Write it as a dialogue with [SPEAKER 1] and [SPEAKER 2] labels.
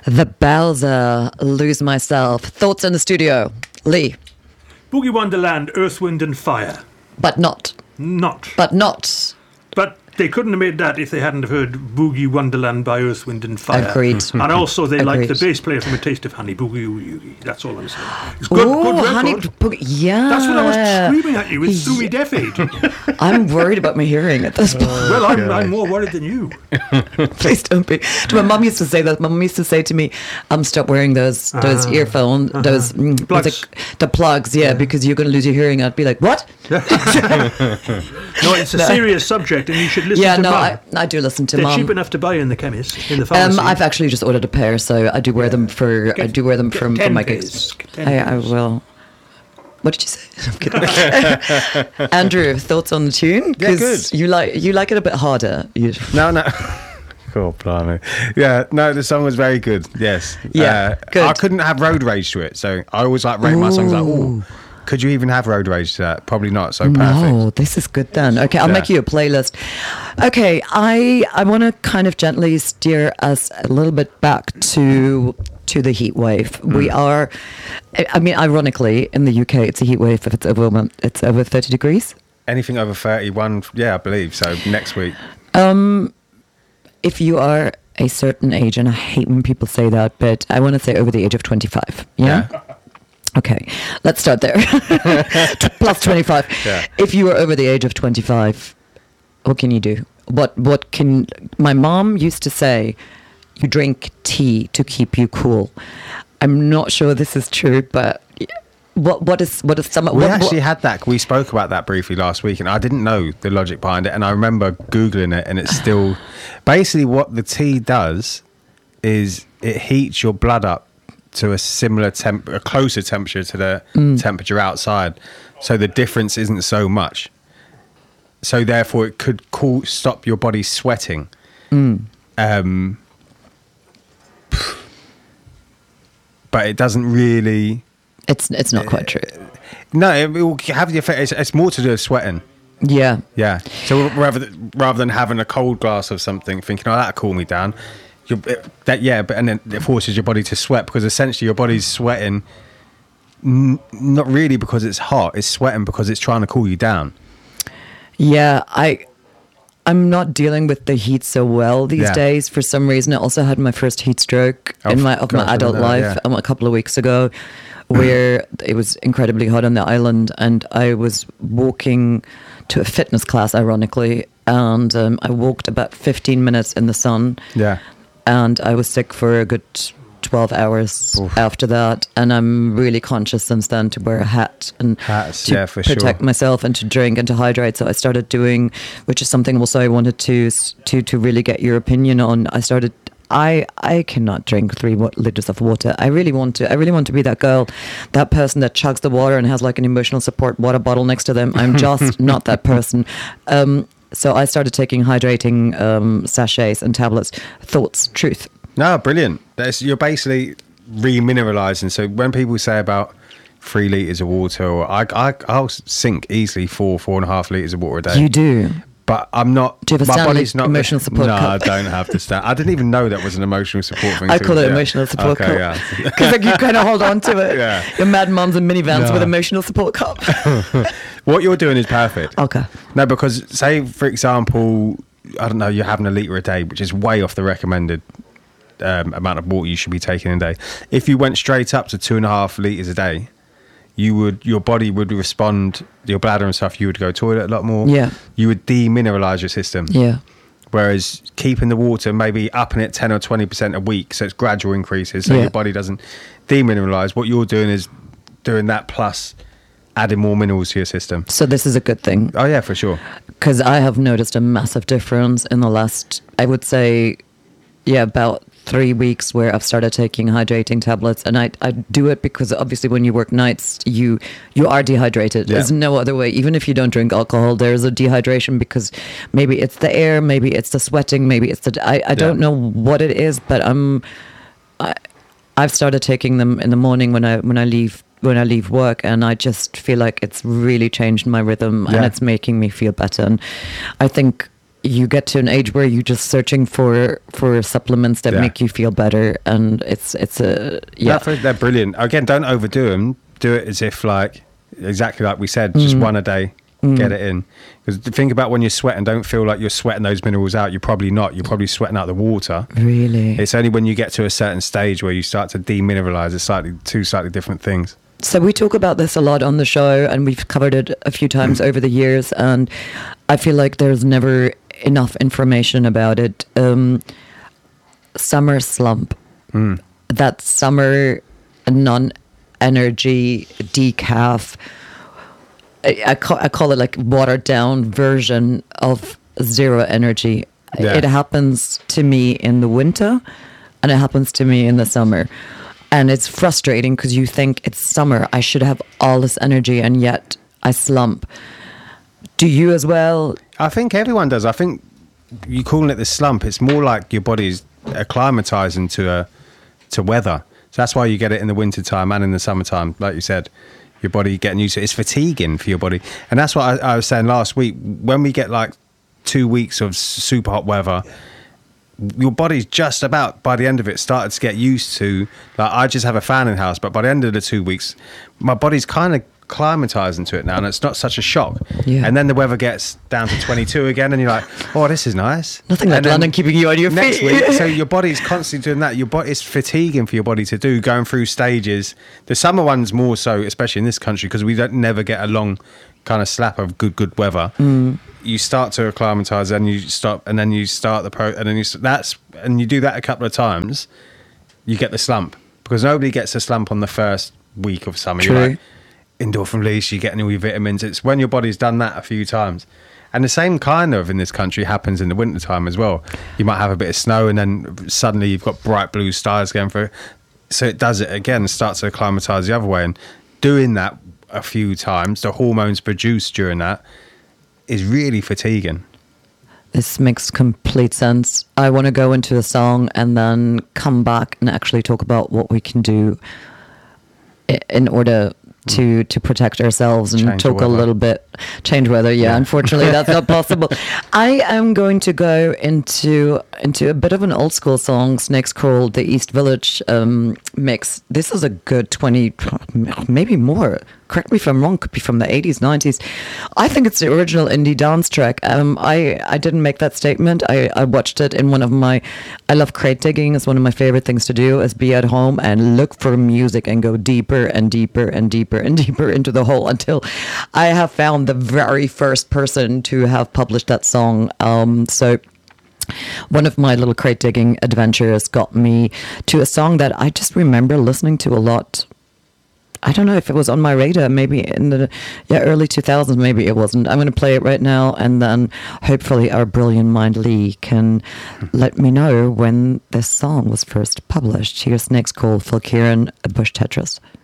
[SPEAKER 1] The Bowser, Lose Myself. Thoughts in the studio? Lee.
[SPEAKER 2] Boogie Wonderland, Earth, Wind and Fire.
[SPEAKER 1] But not.
[SPEAKER 2] But they couldn't have made that if they hadn't have heard Boogie Wonderland by Earth, Wind and Fire.
[SPEAKER 1] Agreed.
[SPEAKER 2] And also they like the
[SPEAKER 1] Agreed.
[SPEAKER 2] bass player from A Taste of Honey, Boogie Woogie. That's all I'm saying. It's
[SPEAKER 1] Oh,
[SPEAKER 2] good record.
[SPEAKER 1] Honey Boogie. Yeah.
[SPEAKER 2] That's what I was screaming at you. It's Sumi Defade.
[SPEAKER 1] I'm worried about my hearing at this point.
[SPEAKER 2] Well, I'm more worried than you.
[SPEAKER 1] Please don't be. My mum used to say that. My mum used to say to me, stop wearing those earphones, the plugs, because you're going to lose your hearing. I'd be like, what?
[SPEAKER 2] No, it's a serious subject and you should listen to Mum.
[SPEAKER 1] I do listen to
[SPEAKER 2] They're
[SPEAKER 1] Mum.
[SPEAKER 2] cheap enough to buy in the chemist, in the pharmacy.
[SPEAKER 1] I've actually just ordered a pair, so I do wear them for for my gigs. I will. What did you say? I'm kidding. Andrew, thoughts on the tune?
[SPEAKER 3] Yeah, good.
[SPEAKER 1] You like it a bit harder.
[SPEAKER 3] No. Cool, blimey. Yeah, no, the song was very good. Yes.
[SPEAKER 1] Yeah, good.
[SPEAKER 3] I couldn't have road rage to it, so I always rate my songs like, oh, could you even have road rage to that? Probably not. So perfect.
[SPEAKER 1] No, this is good then. Okay, I'll make you a playlist. Okay, I want to kind of gently steer us a little bit back to the heat wave. We are, I mean, ironically, in the UK, it's a heat wave if it's over 30 degrees.
[SPEAKER 3] Anything over 31, yeah, I believe so. Next week.
[SPEAKER 1] If you are a certain age, and I hate when people say that, but I want to say over the age of 25. Yeah. Okay, let's start there. Plus 25.
[SPEAKER 3] Yeah.
[SPEAKER 1] If you are over the age of 25, what can you do? What can... My mom used to say, you drink tea to keep you cool. I'm not sure this is true, but what is some...
[SPEAKER 3] We actually had that. We spoke about that briefly last week, and I didn't know the logic behind it, and I remember Googling it, and it's still... Basically, what the tea does is it heats your blood up to a similar a closer temperature to the temperature outside, so the difference isn't so much. So therefore, it could stop your body sweating. But it doesn't really.
[SPEAKER 1] It's not quite true.
[SPEAKER 3] No, it will have the effect. It's more to do with sweating.
[SPEAKER 1] Yeah.
[SPEAKER 3] So rather than having a cold glass of something, thinking, "Oh, that'll cool me down." But then it forces your body to sweat, because essentially your body's sweating not really because it's hot, it's sweating because it's trying to cool you down.
[SPEAKER 1] Yeah, I'm not dealing with the heat so well these days for some reason. I also had my first heat stroke of my adult life a couple of weeks ago, where it was incredibly hot on the island, and I was walking to a fitness class, ironically, and I walked about 15 minutes in the sun.
[SPEAKER 3] Yeah.
[SPEAKER 1] And I was sick for a good 12 hours after that. And I'm really conscious since then to wear a hat and to protect myself and to drink and to hydrate. So I started doing, which is something also I wanted to really get your opinion on. I cannot drink 3 liters of water. I really want to be that girl, that person that chugs the water and has like an emotional support water bottle next to them. I'm just not that person. So I started taking hydrating sachets and tablets. Thoughts, truth.
[SPEAKER 3] No, brilliant. You're basically remineralizing. So when people say about 3 liters of water, or I'll sink easily 4.5 liters of water a day.
[SPEAKER 1] You do.
[SPEAKER 3] But I'm not.
[SPEAKER 1] Do you have a
[SPEAKER 3] my
[SPEAKER 1] Stanley
[SPEAKER 3] body's not
[SPEAKER 1] emotional support cup?
[SPEAKER 3] No, I don't have to stand. I didn't even know that was an emotional support thing.
[SPEAKER 1] I call it emotional support cup.
[SPEAKER 3] Yeah.
[SPEAKER 1] Because like, you kind of hold on to it.
[SPEAKER 3] Yeah.
[SPEAKER 1] Your mad mums and minivans with emotional support cup.
[SPEAKER 3] What you're doing is perfect.
[SPEAKER 1] Okay.
[SPEAKER 3] No, because say, for example, I don't know, you're having a litre a day, which is way off the recommended amount of water you should be taking a day. If you went straight up to 2.5 litres a day, your body would respond, your bladder and stuff, you would go toilet a lot more.
[SPEAKER 1] Yeah.
[SPEAKER 3] You would demineralize your system.
[SPEAKER 1] Yeah.
[SPEAKER 3] Whereas keeping the water maybe upping it 10 or 20% a week, so it's gradual increases, so your body doesn't demineralize. What you're doing is doing that plus adding more minerals to your system.
[SPEAKER 1] So this is a good thing.
[SPEAKER 3] Oh yeah, for sure.
[SPEAKER 1] Because I have noticed a massive difference in the last, I would say, about 3 weeks where I've started taking hydrating tablets, and I do it because obviously when you work nights you are dehydrated. There's no other way. Even if you don't drink alcohol, there's a dehydration because maybe it's the air, maybe it's the sweating, maybe it's the I don't know what it is, but I've started taking them in the morning when I leave work, and I just feel like it's really changed my rhythm and it's making me feel better. And I think you get to an age where you're just searching for supplements that make you feel better, and it's
[SPEAKER 3] they're brilliant. Again, don't overdo them. Do it as if exactly like we said, just one a day. Get it in, because think about when you're sweating, don't feel like you're sweating those minerals out. You're probably not. You're probably sweating out the water.
[SPEAKER 1] Really,
[SPEAKER 3] it's only when you get to a certain stage where you start to demineralize. It's two slightly different things.
[SPEAKER 1] So we talk about this a lot on the show, and we've covered it a few times over the years, and I feel like there's never enough information about it. Summer slump, that summer non-energy decaf. I call it like watered down version of zero energy. Yeah. It happens to me in the winter, and it happens to me in the summer. And it's frustrating because you think it's summer, I should have all this energy, and yet I slump. Do you as well?
[SPEAKER 3] I think everyone does. I think you calling it the slump, it's more like your body's acclimatizing to weather. So that's why you get it in the winter time and in the summertime, like you said. Your body getting used to it. It's fatiguing for your body. And that's what I was saying last week. When we get 2 weeks of super hot weather, your body's just about, by the end of it, started to get used to, I just have a fan in the house, but by the end of the 2 weeks, my body's kind of climatizing to it now, and it's not such a shock. Yeah. And then the weather gets down to 22 again, and you're like, oh, this is nice.
[SPEAKER 1] Nothing like London keeping you on your
[SPEAKER 3] next
[SPEAKER 1] feet.
[SPEAKER 3] Week, so your body's constantly doing that. Your body, it's fatiguing for your body to do, going through stages. The summer ones more so, especially in this country, because we don't never get a long kind of slap of good weather. You start to acclimatize, and you stop, and then you start and you do that a couple of times, you get the slump, because nobody gets a slump on the first week of summer.
[SPEAKER 1] True.
[SPEAKER 3] You're like, endorphin release, you're getting all your vitamins. It's when your body's done that a few times. And the same kind of in this country happens in the winter time as well. You might have a bit of snow, and then suddenly you've got bright blue skies going through. So it does it again, starts to acclimatise the other way. And doing that a few times, the hormones produced during that is really fatiguing.
[SPEAKER 1] This makes complete sense. I want to go into a song and then come back and actually talk about what we can do in order to protect ourselves and talk a little bit. Change weather, yeah. Unfortunately, that's not possible. I am going to go into a bit of an old school song, Snakes Crawl, the East Village mix. This is a good 20, maybe more. Correct me if I'm wrong, could be from the 80s, 90s. I think it's the original indie dance track. I didn't make that statement. I watched it in one of my... I love crate digging. It's one of my favorite things to do, is be at home and look for music and go deeper and deeper and deeper and deeper into the hole until I have found the very first person to have published that song. So one of my little crate digging adventures got me to a song that I just remember listening to a lot. I don't know if it was on my radar, maybe in the early 2000s, maybe it wasn't. I'm going to play it right now, and then hopefully our brilliant mind Lee can let me know when this song was first published. Here's Snakes Crawl, Phil Kieran, Bush Tetris.